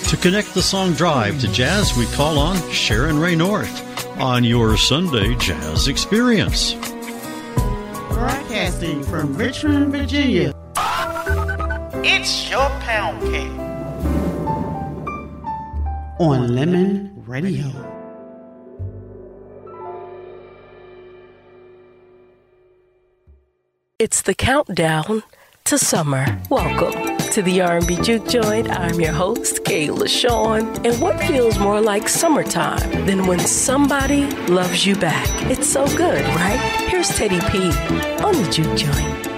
To connect the song Drive to jazz, we call on Sharon Ray North on your Sunday Jazz Experience. Broadcasting from Richmond, Virginia. It's your pound cake. On Lemon Radio. It's the countdown to summer. Welcome to the R&B Juke Joint. I'm your host, Kay LaShawn. And what feels more like summertime than when somebody loves you back? It's so good, right? Here's Teddy P on the Juke Joint.